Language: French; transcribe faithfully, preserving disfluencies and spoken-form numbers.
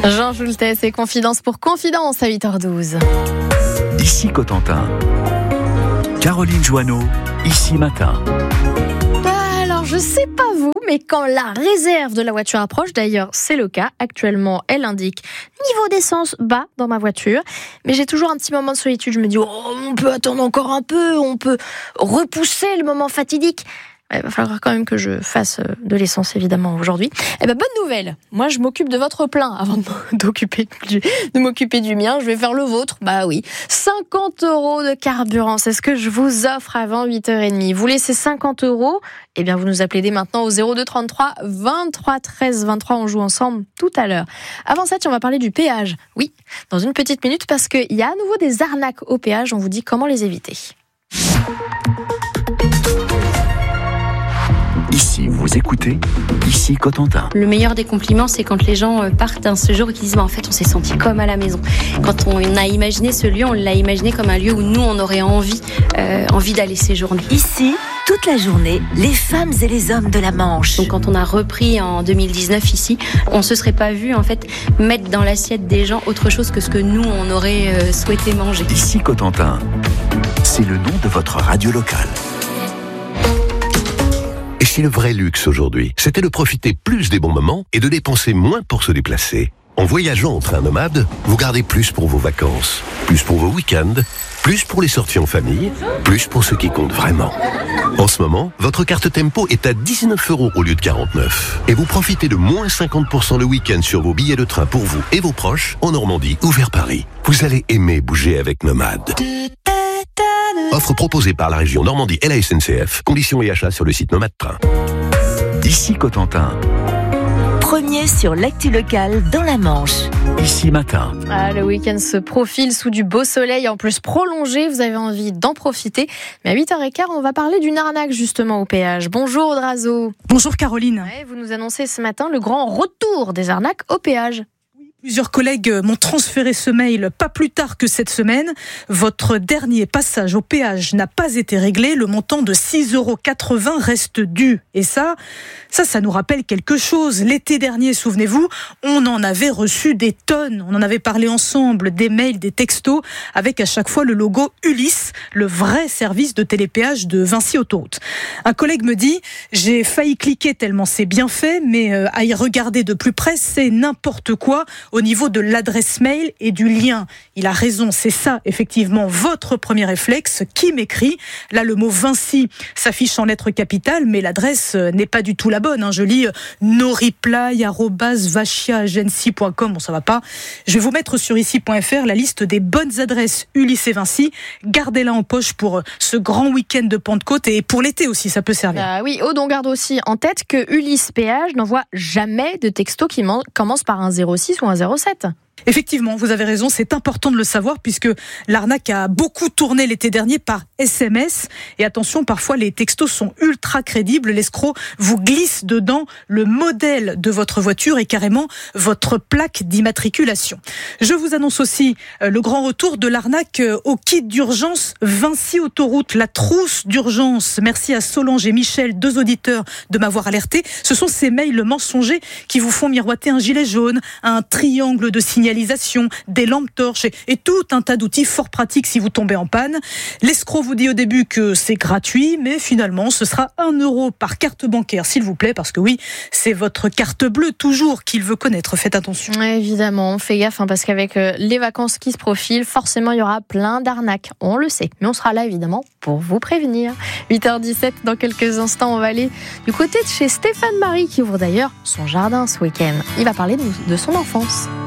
Jean Joultès et Confidence pour Confidence à huit heures douze. Ici Cotentin. Caroline Joanneau, ici Matin. Alors, je sais pas vous, mais quand la réserve de la voiture approche, d'ailleurs, c'est le cas. Actuellement, elle indique niveau d'essence bas dans ma voiture. Mais j'ai toujours un petit moment de solitude. Je me dis, oh, on peut attendre encore un peu, on peut repousser le moment fatidique. Il va falloir quand même que je fasse de l'essence, évidemment, aujourd'hui. Eh ben, bonne nouvelle. Moi, je m'occupe de votre plein avant de m'occuper du, de m'occuper du mien. Je vais faire le vôtre. Bah oui. cinquante euros de carburant. C'est ce que je vous offre avant huit heures trente. Vous laissez cinquante euros. Eh bien, vous nous appelez dès maintenant au zéro deux trente-trois vingt-trois treize vingt-trois. On joue ensemble tout à l'heure. Avant ça, on va parler du péage. Oui, dans une petite minute, parce qu'il y a à nouveau des arnaques au péage. On vous dit comment les éviter. Ici, vous écoutez, ici Cotentin. Le meilleur des compliments, c'est quand les gens partent d'un séjour et qu'ils disent bah, en fait, on s'est senti comme à la maison. Quand on a imaginé ce lieu, on l'a imaginé comme un lieu où nous, on aurait envie, euh, envie d'aller séjourner. Ici, toute la journée, les femmes et les hommes de la Manche. Donc, quand on a repris en deux mille dix-neuf ici, on se serait pas vu en fait mettre dans l'assiette des gens autre chose que ce que nous, on aurait euh, souhaité manger. Ici Cotentin, c'est le nom de votre radio locale. Et si le vrai luxe aujourd'hui, c'était de profiter plus des bons moments et de dépenser moins pour se déplacer? En voyageant en train nomade, vous gardez plus pour vos vacances, plus pour vos week-ends, plus pour les sorties en famille, plus pour ce qui compte vraiment. En ce moment, votre carte Tempo est à dix-neuf euros au lieu de quarante-neuf. Et vous profitez de moins cinquante pour cent le week-end sur vos billets de train pour vous et vos proches en Normandie ou vers Paris. Vous allez aimer bouger avec Nomade. Offre proposée par la région Normandie et la S N C F. Conditions et achats sur le site Nomade Train. Ici Cotentin. Premier sur l'actu locale dans la Manche. Ici Matin. Ah, le week-end se profile sous du beau soleil, en plus prolongé. Vous avez envie d'en profiter. Mais à huit heures quinze, on va parler d'une arnaque justement au péage. Bonjour Drazo. Bonjour Caroline. Ouais, vous nous annoncez ce matin le grand retour des arnaques au péage. Plusieurs collègues m'ont transféré ce mail pas plus tard que cette semaine. Votre dernier passage au péage n'a pas été réglé. Le montant de six euros quatre-vingts reste dû. Et ça, ça, ça nous rappelle quelque chose. L'été dernier, souvenez-vous, on en avait reçu des tonnes. On en avait parlé ensemble, des mails, des textos, avec à chaque fois le logo Ulysse, le vrai service de télépéage de Vinci Autoroute. Un collègue me dit, j'ai failli cliquer tellement c'est bien fait, mais euh, à y regarder de plus près, c'est n'importe quoi au niveau de l'adresse mail et du lien. Il a raison, c'est ça, effectivement, votre premier réflexe. Qui m'écrit? Là, le mot Vinci s'affiche en lettres capitales, mais l'adresse n'est pas du tout la bonne. Hein. Je lis noreply arobase vachia agency point com. Bon, ça va pas. Je vais vous mettre sur ici point f r la liste des bonnes adresses Ulysse et Vinci. Gardez-la en poche pour ce grand week-end de Pentecôte et pour l'été aussi, ça peut servir. Ah oui, Aude, on garde aussi en tête que Ulysse Péage n'envoie jamais de texto qui man- commence par un zéro six ou un zéro sept. Effectivement, vous avez raison, c'est important de le savoir puisque l'arnaque a beaucoup tourné l'été dernier par S M S. Et attention, parfois les textos sont ultra crédibles. L'escroc vous glisse dedans le modèle de votre voiture et carrément votre plaque d'immatriculation. Je vous annonce aussi le grand retour de l'arnaque au kit d'urgence Vinci Autoroute, la trousse d'urgence. Merci à Solange et Michel, deux auditeurs, de m'avoir alerté. Ce sont ces mails mensongers qui vous font miroiter un gilet jaune, un triangle de signalisation, des lampes torches et, et tout un tas d'outils fort pratiques si vous tombez en panne. L'escroc vous dit au début que c'est gratuit, mais finalement ce sera un euro par carte bancaire, s'il vous plaît, parce que oui, c'est votre carte bleue toujours qu'il veut connaître. Faites attention. Ouais, évidemment, on fait gaffe hein, parce qu'avec euh, les vacances qui se profilent, forcément il y aura plein d'arnaques. On le sait, mais on sera là évidemment pour vous prévenir. huit heures dix-sept, dans quelques instants, on va aller du côté de chez Stéphane Marie qui ouvre d'ailleurs son jardin ce week-end. Il va parler de, de son enfance.